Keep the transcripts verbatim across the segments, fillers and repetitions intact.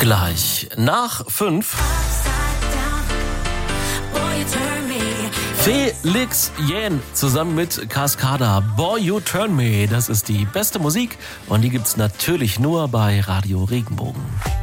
Gleich nach fünf. Felix Jähn zusammen mit Cascada. Boy, You Turn Me. Das ist die beste Musik und die gibt's natürlich nur bei Radio Regenbogen.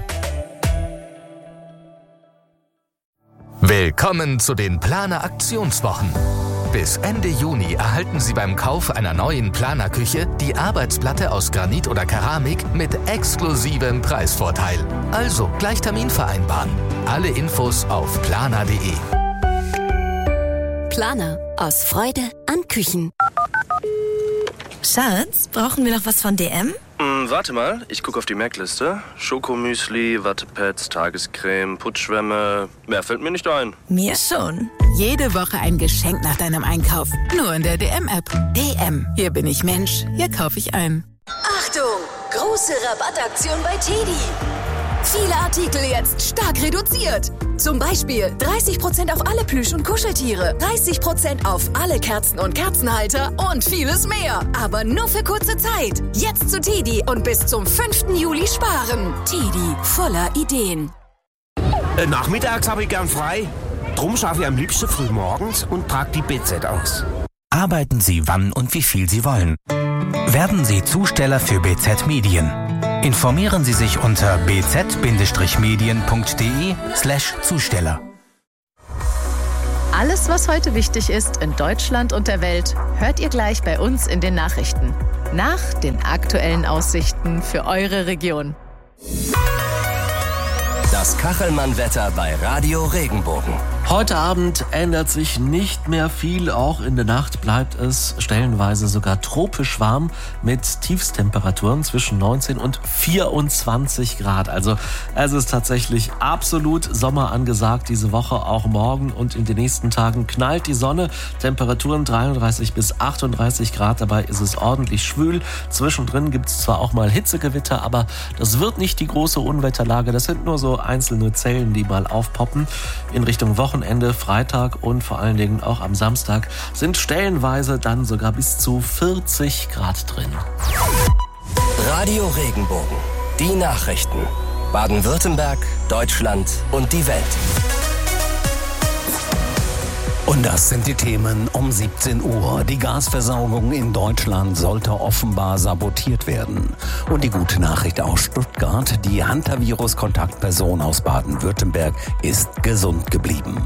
Willkommen zu den Planer Aktionswochen. Bis Ende Juni erhalten Sie beim Kauf einer neuen Planerküche die Arbeitsplatte aus Granit oder Keramik mit exklusivem Preisvorteil. Also gleich Termin vereinbaren. Alle Infos auf planer punkt de. Planer. Aus Freude an Küchen. Schatz, brauchen wir noch was von D M? Hm, warte mal, ich gucke auf die Merkliste. Schokomüsli, Wattepads, Tagescreme, Putzschwämme. Mehr fällt mir nicht ein. Mir schon. Jede Woche ein Geschenk nach deinem Einkauf. Nur in der D M-App. D M. Hier bin ich Mensch. Hier kaufe ich ein. Achtung! Große Rabattaktion bei Teddy. Viele Artikel jetzt stark reduziert. Zum Beispiel dreißig Prozent auf alle Plüsch- und Kuscheltiere, dreißig Prozent auf alle Kerzen und Kerzenhalter und vieles mehr. Aber nur für kurze Zeit. Jetzt zu Teddy und bis zum fünften Juli sparen. Teddy, voller Ideen. Äh, nachmittags habe ich gern frei. Drum schaffe ich am liebsten früh morgens und trage die B Z aus. Arbeiten Sie wann und wie viel Sie wollen. Werden Sie Zusteller für B Z Medien. Informieren Sie sich unter b z medien punkt de slash Zusteller. Alles, was heute wichtig ist in Deutschland und der Welt, hört ihr gleich bei uns in den Nachrichten. Nach den aktuellen Aussichten für eure Region. Das Kachelmann-Wetter bei Radio Regenbogen. Heute Abend ändert sich nicht mehr viel. Auch in der Nacht bleibt es stellenweise sogar tropisch warm mit Tiefstemperaturen zwischen neunzehn und vierundzwanzig Grad. Also es ist tatsächlich absolut Sommer angesagt diese Woche. Auch morgen und in den nächsten Tagen knallt die Sonne. Temperaturen dreiunddreißig bis achtunddreißig Grad. Dabei ist es ordentlich schwül. Zwischendrin gibt es zwar auch mal Hitzegewitter, aber das wird nicht die große Unwetterlage. Das sind nur so einzelne Zellen, die mal aufpoppen. In Richtung Wochenende, Freitag und vor allen Dingen auch am Samstag sind stellenweise dann sogar bis zu vierzig Grad drin. Radio Regenbogen. Die Nachrichten. Baden-Württemberg, Deutschland und die Welt. Und das sind die Themen um siebzehn Uhr. Die Gasversorgung in Deutschland sollte offenbar sabotiert werden. Und die gute Nachricht aus Stuttgart: Die Hantavirus-Kontaktperson aus Baden-Württemberg ist gesund geblieben.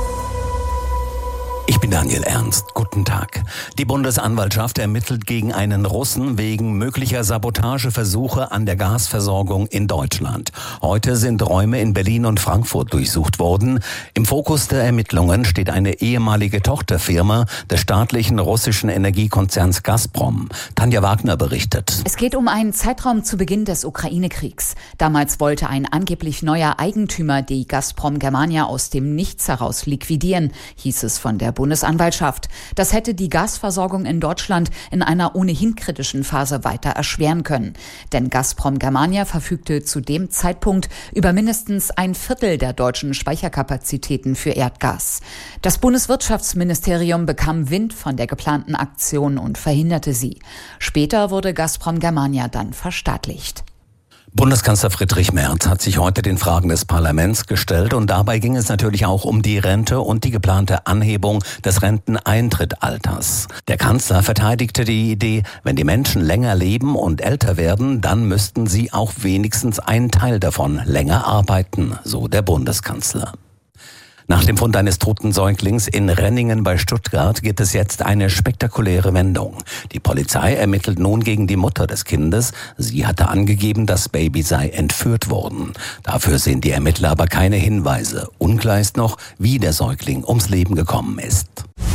Ich bin Daniel Ernst. Guten Tag. Die Bundesanwaltschaft ermittelt gegen einen Russen wegen möglicher Sabotageversuche an der Gasversorgung in Deutschland. Heute sind Räume in Berlin und Frankfurt durchsucht worden. Im Fokus der Ermittlungen steht eine ehemalige Tochterfirma des staatlichen russischen Energiekonzerns Gazprom. Tanja Wagner berichtet. Es geht um einen Zeitraum zu Beginn des Ukraine-Kriegs. Damals wollte ein angeblich neuer Eigentümer die Gazprom Germania aus dem Nichts heraus liquidieren, hieß es von der Bundesanwaltschaft. Das hätte die Gasversorgung in Deutschland in einer ohnehin kritischen Phase weiter erschweren können. Denn Gazprom Germania verfügte zu dem Zeitpunkt über mindestens ein Viertel der deutschen Speicherkapazitäten für Erdgas. Das Bundeswirtschaftsministerium bekam Wind von der geplanten Aktion und verhinderte sie. Später wurde Gazprom Germania dann verstaatlicht. Bundeskanzler Friedrich Merz hat sich heute den Fragen des Parlaments gestellt und dabei ging es natürlich auch um die Rente und die geplante Anhebung des Renteneintrittsalters. Der Kanzler verteidigte die Idee, wenn die Menschen länger leben und älter werden, dann müssten sie auch wenigstens einen Teil davon länger arbeiten, so der Bundeskanzler. Nach dem Fund eines toten Säuglings in Renningen bei Stuttgart gibt es jetzt eine spektakuläre Wendung. Die Polizei ermittelt nun gegen die Mutter des Kindes. Sie hatte angegeben, das Baby sei entführt worden. Dafür sehen die Ermittler aber keine Hinweise. Unklar ist noch, wie der Säugling ums Leben gekommen ist.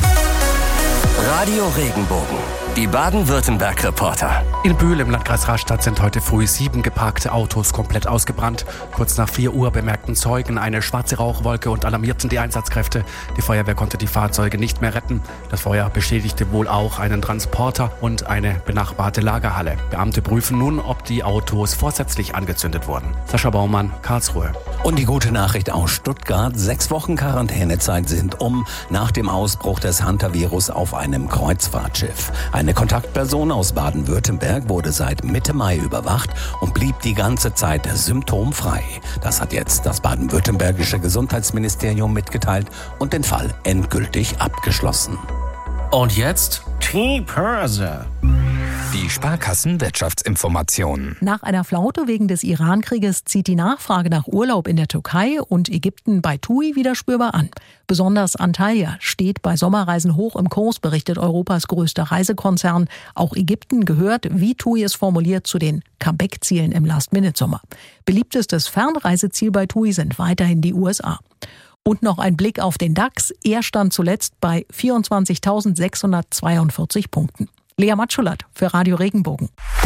Radio Regenbogen. Die Baden-Württemberg-Reporter. In Bühl im Landkreis Rastatt sind heute früh sieben geparkte Autos komplett ausgebrannt. Kurz nach vier Uhr bemerkten Zeugen eine schwarze Rauchwolke und alarmierten die Einsatzkräfte. Die Feuerwehr konnte die Fahrzeuge nicht mehr retten. Das Feuer beschädigte wohl auch einen Transporter und eine benachbarte Lagerhalle. Beamte prüfen nun, ob die Autos vorsätzlich angezündet wurden. Sascha Baumann, Karlsruhe. Und die gute Nachricht aus Stuttgart: Sechs Wochen Quarantänezeit sind um nach dem Ausbruch des Hantavirus auf einem Kreuzfahrtschiff. Eine Kontaktperson aus Baden-Württemberg wurde seit Mitte Mai überwacht und blieb die ganze Zeit symptomfrei. Das hat jetzt das baden-württembergische Gesundheitsministerium mitgeteilt und den Fall endgültig abgeschlossen. Und jetzt T-Börse. Die Sparkassen-Wirtschaftsinformationen. Nach einer Flaute wegen des Iran-Krieges zieht die Nachfrage nach Urlaub in der Türkei und Ägypten bei TUI wieder spürbar an. Besonders Antalya steht bei Sommerreisen hoch im Kurs, berichtet Europas größter Reisekonzern. Auch Ägypten gehört, wie TUI es formuliert, zu den Comeback-Zielen im Last-Minute-Sommer. Beliebtestes Fernreiseziel bei TUI sind weiterhin die U S A. Und noch ein Blick auf den DAX. Er stand zuletzt bei vierundzwanzigtausendsechshundertzweiundvierzig Punkten. Lea Matschulat für Radio Regenbogen.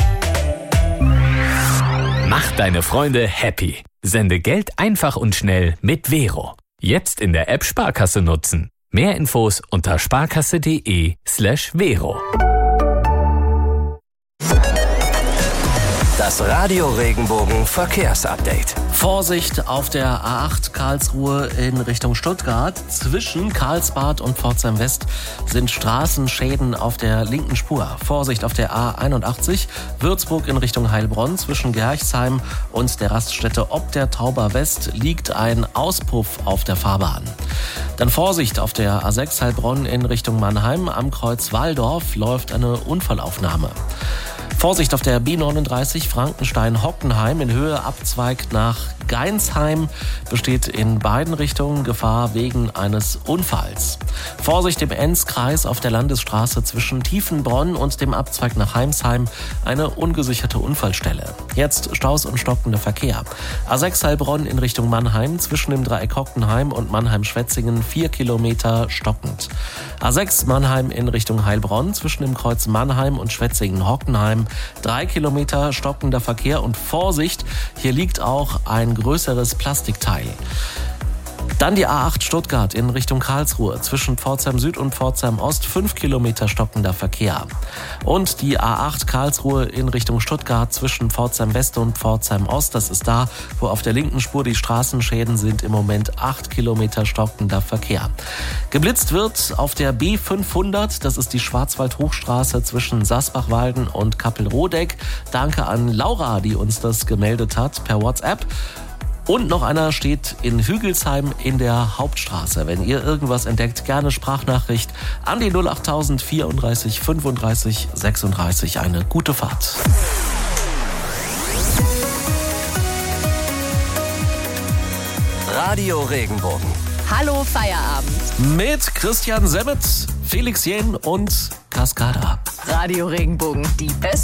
Mach deine Freunde happy. Sende Geld einfach und schnell mit Vero. Jetzt in der App Sparkasse nutzen. Mehr Infos unter sparkasse.de slash Vero. Das Radio Regenbogen Verkehrsupdate. Vorsicht auf der A acht Karlsruhe in Richtung Stuttgart. Zwischen Karlsbad und Pforzheim West sind Straßenschäden auf der linken Spur. Vorsicht auf der A einundachtzig Würzburg in Richtung Heilbronn. Zwischen Gerchsheim und der Raststätte Ob der Tauber West liegt ein Auspuff auf der Fahrbahn. Dann Vorsicht auf der A sechs Heilbronn in Richtung Mannheim. Am Kreuz Walldorf läuft eine Unfallaufnahme. Vorsicht auf der B neununddreißig Frankenstein-Hockenheim in Höhe Abzweig nach Geinsheim besteht in beiden Richtungen Gefahr wegen eines Unfalls. Vorsicht im Enzkreis auf der Landesstraße zwischen Tiefenbronn und dem Abzweig nach Heimsheim, eine ungesicherte Unfallstelle. Jetzt Staus und stockender Verkehr. A sechs Heilbronn in Richtung Mannheim zwischen dem Dreieck Hockenheim und Mannheim-Schwetzingen vier Kilometer stockend. A sechs Mannheim in Richtung Heilbronn zwischen dem Kreuz Mannheim und Schwetzingen-Hockenheim drei Kilometer stockender Verkehr und Vorsicht, hier liegt auch ein größeres Plastikteil. Dann die A acht Stuttgart in Richtung Karlsruhe zwischen Pforzheim Süd und Pforzheim Ost fünf Kilometer stockender Verkehr. Und die A acht Karlsruhe in Richtung Stuttgart zwischen Pforzheim West und Pforzheim Ost. Das ist da, wo auf der linken Spur die Straßenschäden sind, im Moment acht Kilometer stockender Verkehr. Geblitzt wird auf der B fünfhundert, das ist die Schwarzwald-Hochstraße zwischen Sasbach-Walden und Kappelrodeck. Danke an Laura, die uns das gemeldet hat per WhatsApp. Und noch einer steht in Hügelsheim in der Hauptstraße. Wenn ihr irgendwas entdeckt, gerne Sprachnachricht an die null achttausend vierunddreißig fünfunddreißig sechsunddreißig. Eine gute Fahrt. Radio Regenbogen. Hallo Feierabend. Mit Christian Semmet, Felix Jähn und Cascada. Radio Regenbogen, die beste